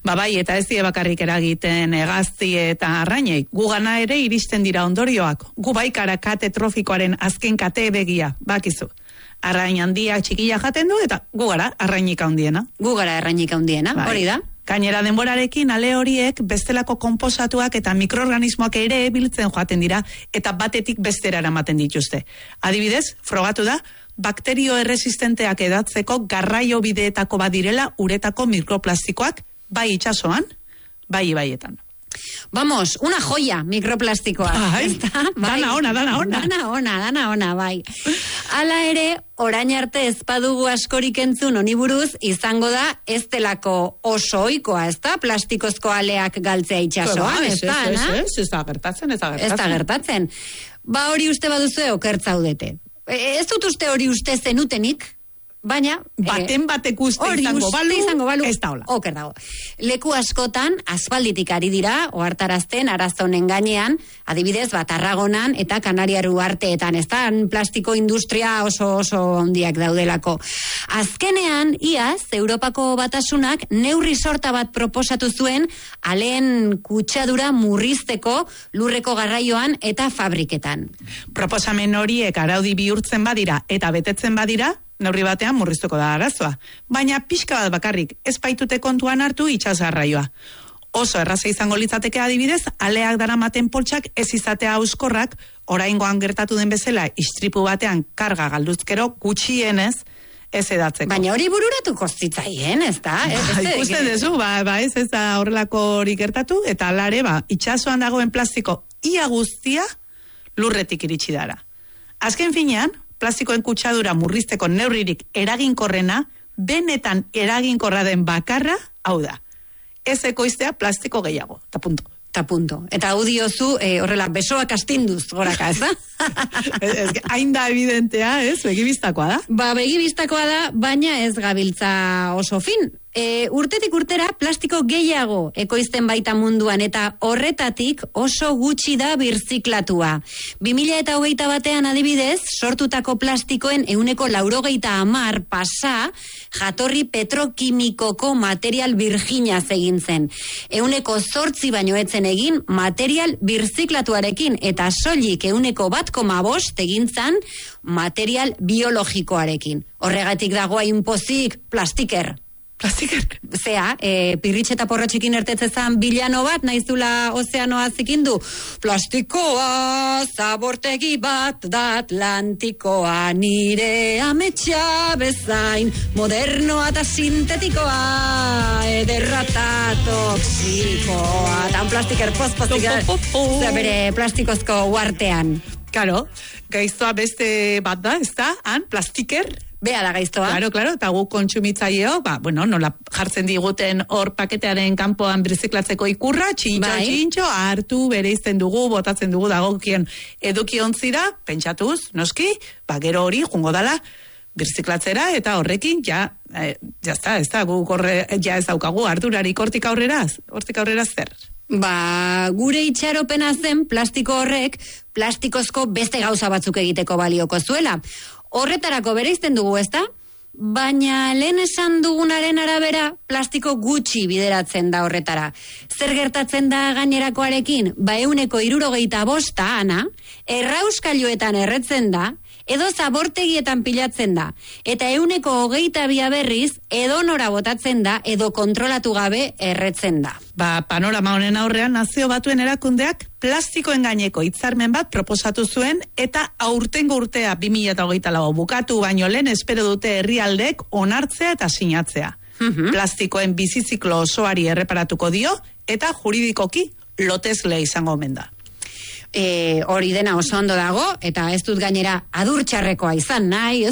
Bai, eta ez die bakarrik eragiten hegazti eta arrainei. Gugana ere iristen dira ondorioak. Gu bai kate trofikoaren azken kate begia, bakizu. Arrain handia txikia jaten du eta gu gara arrainik handiena. Gu gara arrainik handiena, hori da. Gainera denborarekin ale horiek bestelako konposatuak eta mikroorganismoak ere biltzen joaten dira eta batetik bestera eramaten dituzte. Adibidez, frogatu da, bakterio erresistenteak edatzeko garraio bideetako badirela uretako mikroplastikoak, bai itsasoan, bai ibaietan. Vamos, una joya mikroplastikoa. Bai. Dana ona, bai. Hala ere, orain arte ez badugu askorik entzun honi buruz, izango da ez delako oso ohikoa, ez da? Plastikozko aleak galtzea itsasoan, ez da? Ez da gertatzen. Ba hori uste baduzue okertzaudete. Ez dut uste hori uste zenutenik, baina batek uste izango balu, ez da hola. Oker dago. Leku askotan aspalditik ari dira ohartarazten arazonen gainean, adibidez Tarragonan eta Kanariar uharteetan, ez da, plastiko industria oso handiak daudelako. Azkenean, iaz, Europako Batasunak neurri sorta bat proposatu zuen aleen kutsadura murrizteko lurreko garraioan eta fabriketan. Proposamen horiek araudi bihurtzen badira eta betetzen badira, neurri batean murriztuko da arazoa. Baina pixka bat bakarrik, ez baitute kontuan hartu itsas garraioa. Oso erraza izango litzateke adibidez, aleak daramaten poltsak ez izatea auskorrak, oraingoan gertatu den bezala istripu batean karga galduzkero gutxienez ez edatzeko. Baina hori bururatuko zitzaien, ez da? Ikusten dezu, ez da horrelako hori gertatu, eta alare, itsasoan dagoen plastiko ia guztia lurretik iritsi dara. Azken finean, plastikoen kutsadura murrizteko neurririk eraginkorrena, benetan eraginkorra den bakarra, hau da. Ez ekoiztea plastiko gehiago, ta punto. Eta hau diozu, horrela, besoak astinduz, goraka, ez da? Hain da evidentea, ez? Begibistakoa da? Begibistakoa da, baina ez gabiltza oso fin. Urtetik urtera plastiko gehiago ekoizten baita munduan eta horretatik oso gutxi da birziklatua. 2021 adibidez, sortutako plastikoen 80% pasa jatorri petrokimikoko material birjinaz egin zen. 8% baino etzen egin material birziklatuarekin eta soilik 1,5% egin zen material biologikoarekin. Horregatik dago hain pozik plastiker. Zea, pirritx eta porrotxikin ertetzezan bilano bat, naizula ozeanoa zikindu. Plastikoa, zabortegi bat da Atlantikoa, nire ametsa bezain, modernoa eta sintetikoa, ederra eta toksikoa. Tan plastiker pospozik, bere plastikozko uartean. Karo, gaiztoa beste bat da, ez da, plastiker? Bea da gaiztoa. Claro, eta guk kontsumitzaileo, nola jartzen diguten hor paketearen kanpoan birziklatzeko ikurra, txintxo, hartu, bereizten dugu, botatzen dugu dagokien edukiontzira, pentsatuz, noski, gero hori, jungo dala, birziklatzera, eta horrekin, ez guk horre, ez daukagu, ardurarik hortik aurrera zer? Gure itxaropena zen plastiko horrek, plastikozko beste gauza batzuk egiteko balioko zuela. Horretarako bereizten dugu, ezta? Baina lehen esan dugunaren arabera plastiko gutxi bideratzen da horretara. Zer gertatzen da gainerakoarekin? 165, Ana, errauskailuetan erretzen da, edo zabortegietan pilatzen da. Eta 122 berriz, edo nora botatzen da, edo kontrolatu gabe erretzen da. Panorama honen aurrean Nazio Batuen erakundeak plastikoen gaineko hitzarmen bat proposatu zuen eta aurtengo urtea 2024 bukatu baino lehen espero dute herrialdeek onartzea eta sinatzea. Plastikoen biziziklo osoari erreparatuko dio eta juridikoki lotezle izango omen da. Hori dena oso ondo dago, eta ez dut gainera adurtxarrekoa izan nahi,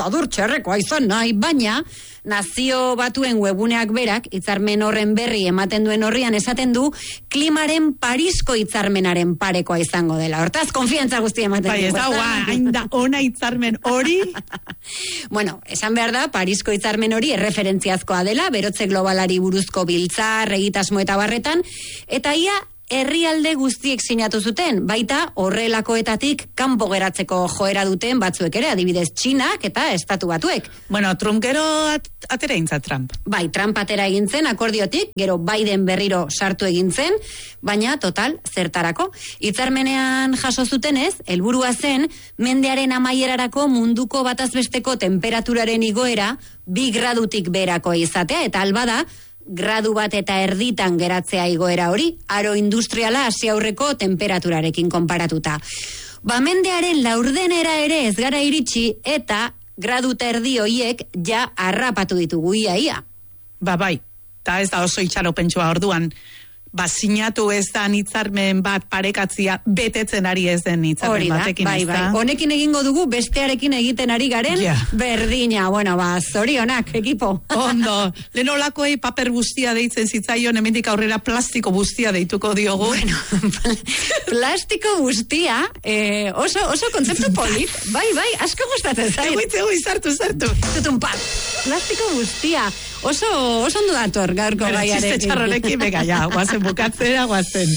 baina Nazio Batuen webuneak berak, hitzarmen horren berri ematen duen horrian esaten du, klimaren Parisko hitzarmenaren parekoa izango dela. Hortaz, konfiantza guztia ematen du. Ez da, hain da ona hitzarmen hori? Bueno, esan behar da, Parisko hitzarmen hori erreferentziazkoa dela, berotze globalari buruzko biltzar, egitasmo eta barretan, eta ia herrialde guztiek sinatu zuten, baita horrelakoetatik kanpo geratzeko joera duten batzuek ere, adibidez Txinak eta Estatu Batuek. Bueno, Trump gero atera egin Trump. Bai, Trump atera egin zen akordiotik, gero Biden berriro sartu egin zen, baina total zertarako. Hitzarmenean jaso zutenez, helburua zen mendearen amaierarako munduko batazbesteko temperaturaren igoera 2 gradutik beherako izatea, eta albada gradu bat eta erditan geratzea igoera hori, aro industriala hasi aurreko temperaturarekin konparatuta. Mendearen laurdenera ere ez gara iritsi eta gradu eta erdi hoiek ja harrapatu ditugu ia. Bai, eta ez da oso itxaropentsua orduan, sinatu ez da hitzarmen bat parekatzia betetzen ari ez den hitzarmen batekin ez da. Bai. Honekin egingo dugu bestearekin egiten ari garen berdina. Bueno, zorionak, ekipo. Ondo, lehen olakoei paper guztia deitzen zitzaion, hemendik aurrera plastiko guztia deituko diogu. Bueno, plastiko guztia, oso kontzeptu polit. Bai, asko gustatzen zait. Egui, sartu. Tutun pat, plastiko guztia. Oso ondo dator gaurko gaiarekin. Txiste txarronekin, bega, guazen bukatzera, guazen.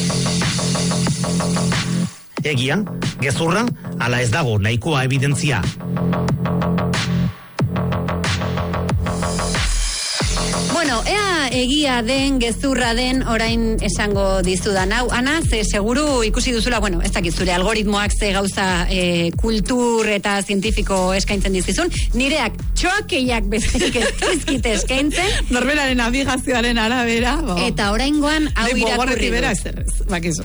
Egia, gezurra, ala ez dago nahikoa evidentzia. Bueno, ea egia den, gezurra den, orain esango dizudan hau. Ana, seguru ikusi duzula, bueno, ez dakit zure algoritmoak ze gauza kultur eta zientifiko eskaintzen dizkizun. Nireak txoakeiak bezarik ezkite eskaintzen. Norberaren navigazioaren arabera. Eta oraingoan hau irakurri dut. Bakizu.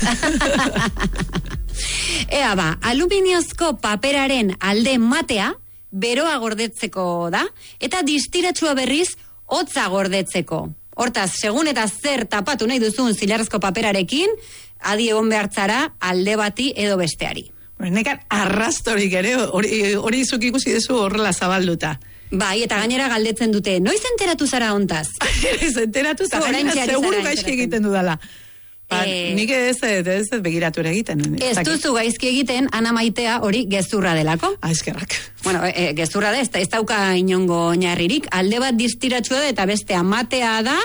Ea aluminiozko paperaren alde matea, beroa gordetzeko da, eta distiratsua berriz, hotza gordetzeko. Hortaz, segun eta zer tapatu nahi duzun zilarrezko paperarekin, adi egon behartzara alde bati edo besteari. Nekan arrastorik ere, hori izuk ikusi duzu horrela zabalduta. Bai, eta gainera galdetzen dute, noiz enteratu zara hontaz? Ez enteratu zara, gainera seguru gaizki egiten dudala. Nik ez begiratu ere egiten. Ez duzu gaizki egiten, Ana Maitea hori gezurra delako. Eskerrak. Bueno, gezurra da, ez dauka inongo oinarririk, alde bat distiratsua da eta beste amatea da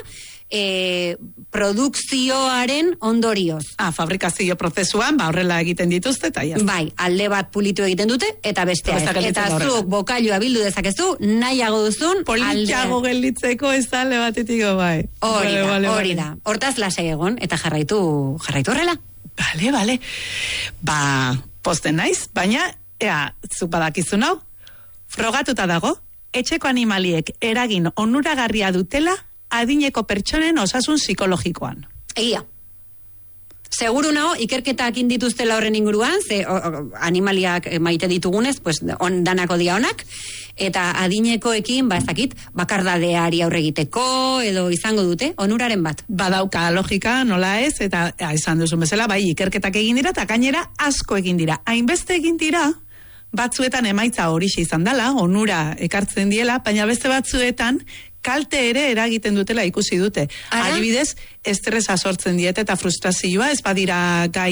produkzioaren ondorioz. Fabrikazio prozesuan, horrela egiten dituzte, eta jazta. Bai, alde bat pulitu egiten dute, eta bestea ez. Eta zuk bokailua bildu dezakezu, nahiago duzun, politxago gelditzeko ez da alde batetik, bai. Hori da. Hortaz lasai egon, eta jarraitu horrela. Bale. Posten naiz, baina, zuk badakizun hau, frogatuta dago, etxeko animaliek eragin onuragarria dutela adineko pertsonen osasun psikologikoan. Egia. Seguru nago, ikerketak indituztela horren inguruan, ze animaliak maite ditugunez, pues danako dia onak, eta adinekoekin, ez dakit, bakardadeari aurre egiteko, edo izango dute, onuraren bat. Badauka logika, nola ez, eta esan duzun bezala, bai, ikerketak egin dira, eta gainera asko egin dira. Hainbeste egin dira, batzuetan emaitza horixe izan dela, onura ekartzen diela, baina beste batzuetan, kalte ere eragiten dutela ikusi dute. Adibidez, estresa sortzen diete eta frustrazioa, ez badira gai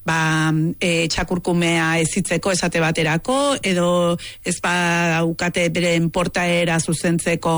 txakurkumea ezitzeko esate baterako, edo ez badaukate beren portaera zuzentzeko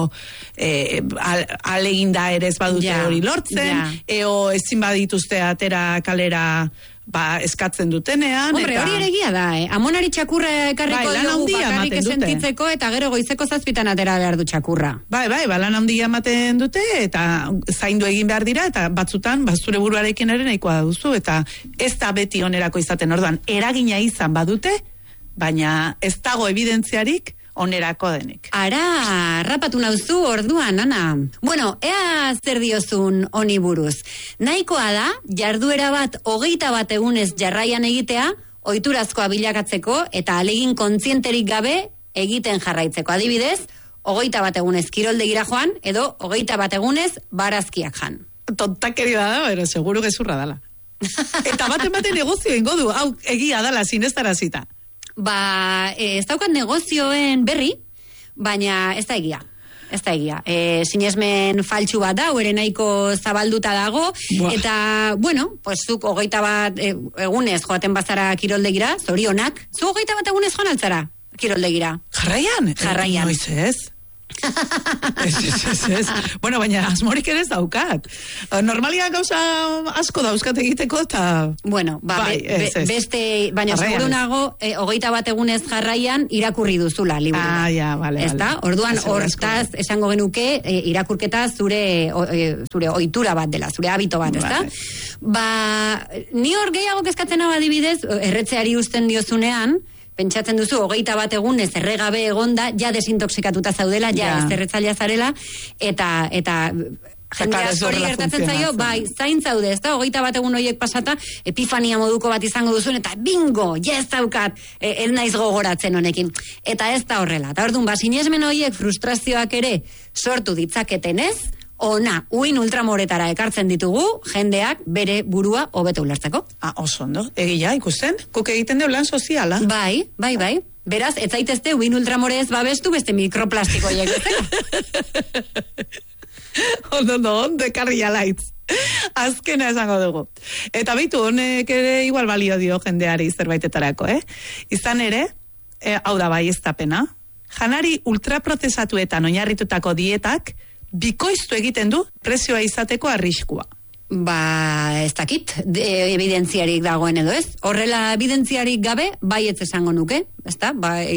aleginda ere ez badute hori lortzen, eo ezin badituzte atera kalera eskatzen dutenean. Hombre, hori ere egia da, Amonari txakurra ekarriko dugu bakarrik esentitzeko, eta gero goizeko 7 atera behar du txakurra. Bai, lan handia ematen dute, eta zaindu egin behar dira, eta batzutan, zure buruarekin ere nahikoa duzu, eta ez da beti onerako izaten, orduan, eragina izan badute, baina ez dago evidentziarik onerako denik. Ara, rapatu nauzu orduan, Ana. Bueno, ea zer diozun honi buruz. Nahikoa da, jarduera bat 21 egunez jarraian egitea, ohiturazkoa bilakatzeko eta alegin kontzienterik gabe egiten jarraitzeko. Adibidez, 21 egunez kiroldegira joan, edo 21 egunez barazkiak jan. Tontakeri da, pero seguru gezurra dala. Eta baten negozio ingo du, hau egia dala, zinestarazita. Ez daukat negozioen berri, baina ez da egia. Sinesmen faltsu bat da, ere nahiko zabalduta dago, eta, bueno, pues zuk 21 egunez joaten bazara kiroldegira, zorionak, zu 21 egunez joan altzara kiroldegira. Jarraian? Noiz ez? Ez. Bueno, baina asmorik ere ez daukat. Normalia gauza asko dauzkat egiteko, eta... Bueno, beste, baina seguru nago, 21 egunez jarraian irakurri duzula liburu. Vale. Ezta? Orduan, hortaz, esango genuke, irakurketa zure ohitura bat dela, zure habito bat, ezta? Ni hor gehiago kezkatzen adibidez, erretzeari uzten diozunean, pentsatzen duzu, 21 egunez erregabe egonda, ja desintoxikatuta zaudela, ja ez erretzailea zarela, eta jende askori gertatzen zaio, zain zaude, ez da, 21 egun horiek pasata, epifania moduko bat izango duzuen, eta bingo, ez daukat, ez naiz gogoratzen honekin. Eta ez da horrela. Eta orduan, sinesmen horiek frustrazioak ere sortu ditzaketenez, ona, uin ultramoretara ekartzen ditugu, jendeak bere burua hobeto ulertzeko. Oso ondo, egia ikusten, kuk egiten deu lan soziala. Bai. Beraz, ez zaitezte uin ultramorez babestu beste mikroplastikoiek, ez? Ondo, ekarri alaitz. Azkena esango dugu. Eta beitu, honek ere igual balio dio jendeari zerbaitetarako, Izan ere, hau da bai ez tapena, janari ultraprozesatuetan oinarritutako dietak bikoiztu egiten du prezioa izateko arriskua. Ez dakit, evidentziarik dagoen edo ez. Horrela evidentziarik gabe, baietz esango nuke, ezta?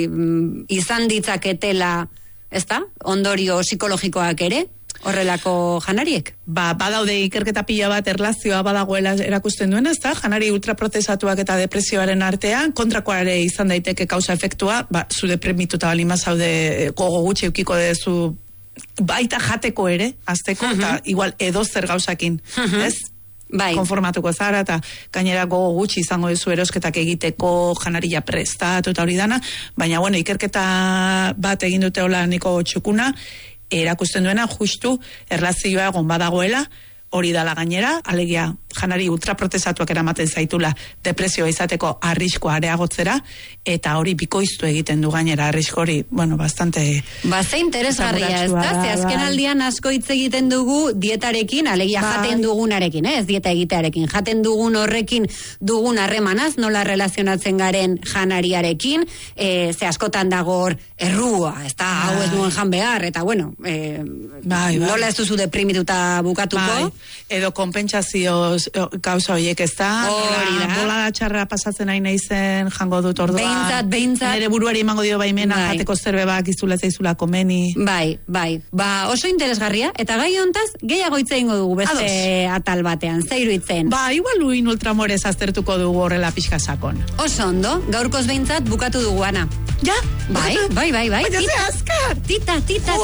Izan ditzaketela, ezta? Ondorio psikologikoak ere, horrelako janariek. Badaude ikerketa pila bat erlazioa badagoela erakusten duena, ezta? Janari ultraprozesatuak eta depresioaren artean, kontrakoa ere izan daiteke kausa efektua, zu depremituta balima zaude gogo gutxi eukiko dezu baita jateko ere, azteko, eta igual edozer gauzakin, ez? Bai. Konformatuko zara, eta gainera gogo gutxi izango duzu erosketak egiteko, janaria prestatu eta hori dana, baina, bueno, ikerketa bat egin dute hola niko txukuna, erakusten duena, justu, erlazioa egon badagoela, hori dala gainera, alegia janari ultraprozesatuak eramaten zaitula depresioa izateko arriskoa areagotzera, eta hori bikoiztu egiten du gainera arrisko hori, bueno, bastante... Ze interesgarria, ez da? Ze azken aldian asko hitz egiten dugu dietarekin, alegia jaten dugunarekin, ez dieta egitearekin, jaten dugun horrekin dugun harremanaz, nola relazionatzen garen janariarekin, ze askotan dago hor errua, ez da, hau ez duen jan behar, eta bueno, nola ez duzu deprimituta bukatuko, edo konpentsazio gauza horiek, ez da? Bolada txarra pasatzen nahi naizen jango dut orduan. Behintzat. Nere buruari emango dio baimena, jateko zerbe bak izula zaizula komeni. Bai. Oso interesgarria, eta gai hontaz, gehiago hitz egingo dugu beste atal batean, zeiru hitzen. Igual uin ultramorez aztertuko dugu horrela pixka sakon. Oso ondo, gaurkoz behintzat bukatu dugu, Ana. Ja? Bai. Baina ze azkar! Tita.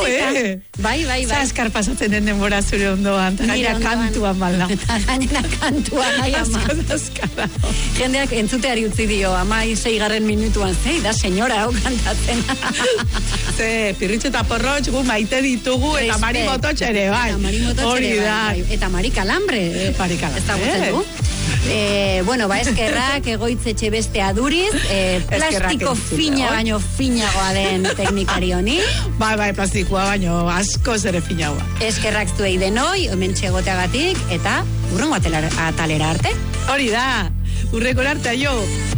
Bai. Ze azkar pasatzen den denbora zure ondoan, gainera kantuan balda. Gainera kantuan, ama. Azkara. Jendeak entzuteari utzi dio, 16. minutuan, da senyora hau kantatzen. Ze, pirritxo eta porrotx gu maite ditugu, eta Mari Mototx ere, bai. Hori da. Eta Mari Kalambre. Ez da gutzen du. Eskerrak egoitzetxe beste aduriz, plastiko fina baino finagoa den teknikari honi. Bai, plastikoa baino asko zere finagoa. Eskerrak zuei denoi, hemen txegoteagatik, eta urrengo atalera arte. Hori da, urreko arte aio.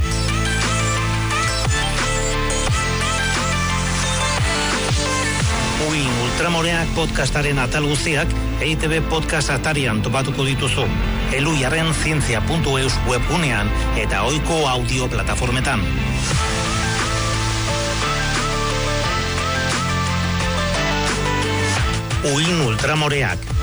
Uin Ultramoreak podcastaren atal guztiak EITB podcast atarian topatuko dituzu. Eluiaren zientzia.eus webgunean eta ohiko audio plataformetan. Uin Ultramoreak.